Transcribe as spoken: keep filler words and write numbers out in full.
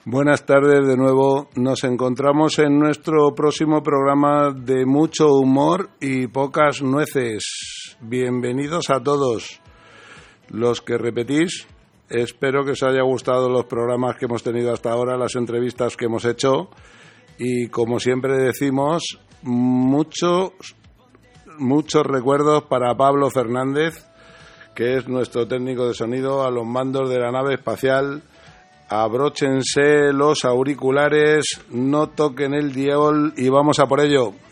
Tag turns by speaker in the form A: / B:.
A: Buenas tardes de nuevo. Nos encontramos en nuestro próximo programa de mucho humor y pocas nueces. Bienvenidos a todos. Los que repetís, espero que os haya gustado los programas que hemos tenido hasta ahora, las entrevistas que hemos hecho y, como siempre decimos, muchos, muchos recuerdos para Pablo Fernández, que es nuestro técnico de sonido, a los mandos de la nave espacial. Abróchense los auriculares, no toquen el diol y vamos a por ello.